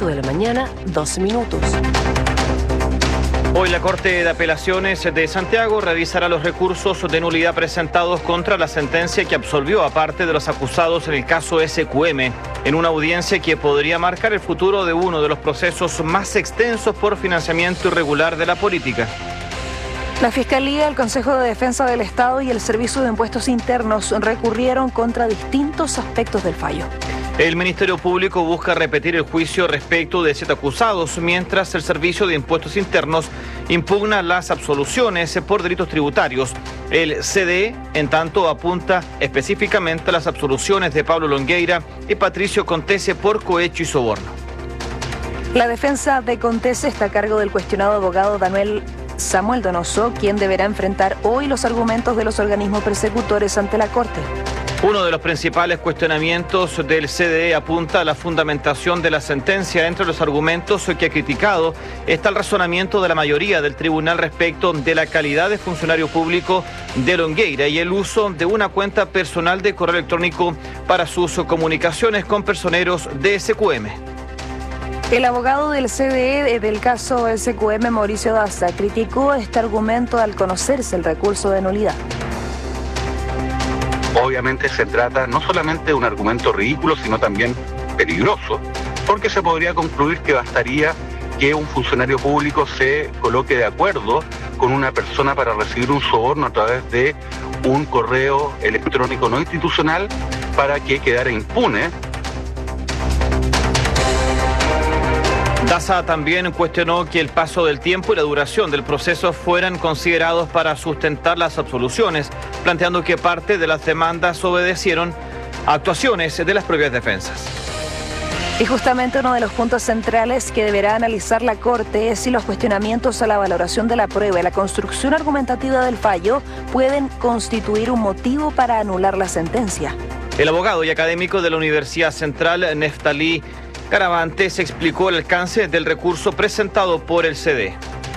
8 de la mañana, 12 minutos. Hoy la Corte de Apelaciones de Santiago revisará los recursos de nulidad presentados contra la sentencia que absolvió a parte de los acusados en el caso SQM, en una audiencia que podría marcar el futuro de uno de los procesos más extensos por financiamiento irregular de la política. La Fiscalía, el Consejo de Defensa del Estado y el Servicio de Impuestos Internos recurrieron contra distintos aspectos del fallo. El Ministerio Público busca repetir el juicio respecto de 7 acusados, mientras el Servicio de Impuestos Internos impugna las absoluciones por delitos tributarios. El CDE, en tanto, apunta específicamente a las absoluciones de Pablo Longueira y Patricio Contese por cohecho y soborno. La defensa de Contese está a cargo del cuestionado abogado Samuel Donoso, quien deberá enfrentar hoy los argumentos de los organismos persecutores ante la Corte. Uno de los principales cuestionamientos del CDE apunta a la fundamentación de la sentencia. Entre los argumentos que ha criticado está el razonamiento de la mayoría del tribunal respecto de la calidad de funcionario público de Longueira y el uso de una cuenta personal de correo electrónico para sus comunicaciones con personeros de SQM. El abogado del CDE del caso SQM, Mauricio Daza, criticó este argumento al conocerse el recurso de nulidad. Obviamente se trata no solamente de un argumento ridículo, sino también peligroso, porque se podría concluir que bastaría que un funcionario público se coloque de acuerdo con una persona para recibir un soborno a través de un correo electrónico no institucional para que quedara impune. Daza también cuestionó que el paso del tiempo y la duración del proceso fueran considerados para sustentar las absoluciones, planteando que parte de las demandas obedecieron a actuaciones de las propias defensas. Y justamente uno de los puntos centrales que deberá analizar la Corte es si los cuestionamientos a la valoración de la prueba y la construcción argumentativa del fallo pueden constituir un motivo para anular la sentencia. El abogado y académico de la Universidad Central, Neftalí Caravantes, explicó el alcance del recurso presentado por el CDE.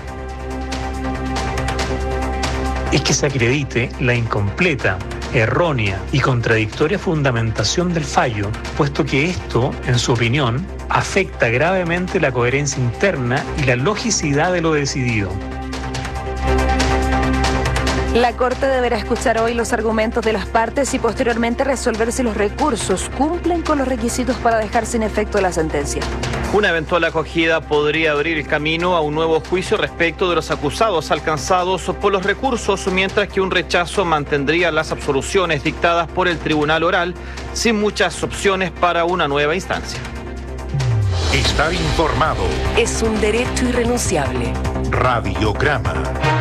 Es que se acredite la incompleta, errónea y contradictoria fundamentación del fallo, puesto que esto, en su opinión, afecta gravemente la coherencia interna y la logicidad de lo decidido. La Corte deberá escuchar hoy los argumentos de las partes y posteriormente resolver si los recursos cumplen con los requisitos para dejar sin efecto la sentencia. Una eventual acogida podría abrir el camino a un nuevo juicio respecto de los acusados alcanzados por los recursos, mientras que un rechazo mantendría las absoluciones dictadas por el Tribunal Oral, sin muchas opciones para una nueva instancia. Estar informado Es un derecho irrenunciable. Radiograma.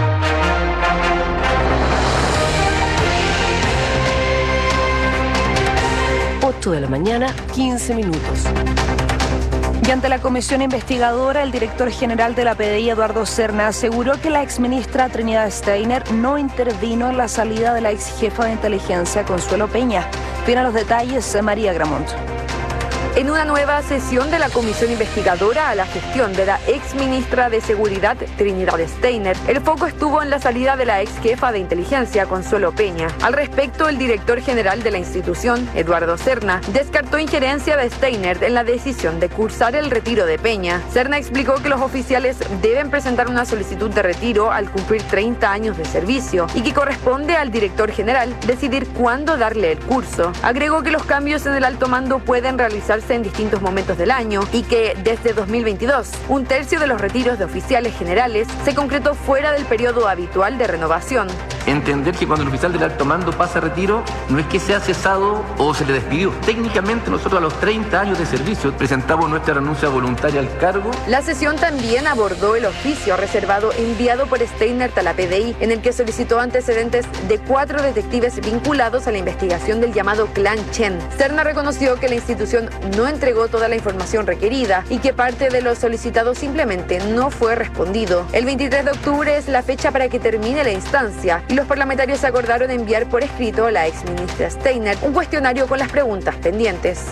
8 de la mañana, 15 minutos. Y ante la comisión investigadora, el director general de la PDI, Eduardo Serna, aseguró que la exministra Trinidad Steiner no intervino en la salida de la exjefa de inteligencia, Consuelo Peña. Tiene los detalles María Gramont. En una nueva sesión de la comisión investigadora a la gestión de la ex ministra de Seguridad, Trinidad Steiner, el foco estuvo en la salida de la ex jefa de inteligencia, Consuelo Peña. Al respecto, el director general de la institución, Eduardo Serna, descartó injerencia de Steiner en la decisión de cursar el retiro de Peña. Serna explicó que los oficiales deben presentar una solicitud de retiro al cumplir 30 años de servicio y que corresponde al director general decidir cuándo darle el curso. Agregó que los cambios en el alto mando pueden realizarse en distintos momentos del año y que desde 2022 un tercio de los retiros de oficiales generales se concretó fuera del periodo habitual de renovación. Entender que cuando el oficial del alto mando pasa a retiro no es que sea cesado o se le despidió. Técnicamente nosotros a los 30 años de servicio presentamos nuestra renuncia voluntaria al cargo. La sesión también abordó el oficio reservado enviado por Steiner a la PDI, en el que solicitó antecedentes de 4 detectives vinculados a la investigación del llamado Clan Chen. Serna reconoció que la institución no entregó toda la información requerida y que parte de lo solicitado simplemente no fue respondido. El 23 de octubre es la fecha para que termine la instancia y los parlamentarios acordaron enviar por escrito a la exministra Steiner un cuestionario con las preguntas pendientes.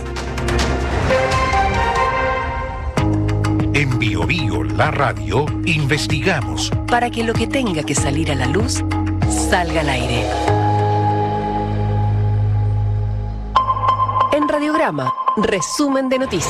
En Bio Bio, la radio, investigamos Para que lo que tenga que salir a la luz, salga al aire. En Radiograma, resumen de noticias.